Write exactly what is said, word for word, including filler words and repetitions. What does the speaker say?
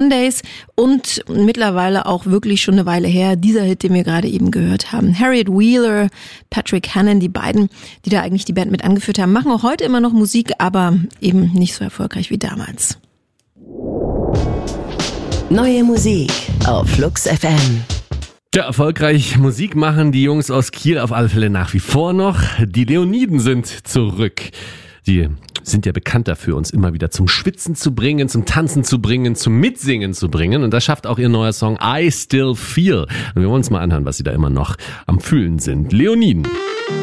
Sundays und mittlerweile auch wirklich schon eine Weile her, dieser Hit, den wir gerade eben gehört haben. Harriet Wheeler, Patrick Hannon, die beiden, die da eigentlich die Band mit angeführt haben, machen auch heute immer noch Musik, aber eben nicht so erfolgreich wie damals. Neue Musik auf Flux F M. Ja, erfolgreich Musik machen die Jungs aus Kiel auf alle Fälle nach wie vor noch. Die Leoniden sind zurück. Die sind ja bekannt dafür, uns immer wieder zum Schwitzen zu bringen, zum Tanzen zu bringen, zum Mitsingen zu bringen. Und das schafft auch ihr neuer Song I Still Feel. Und wir wollen uns mal anhören, was sie da immer noch am Fühlen sind. Leoniden.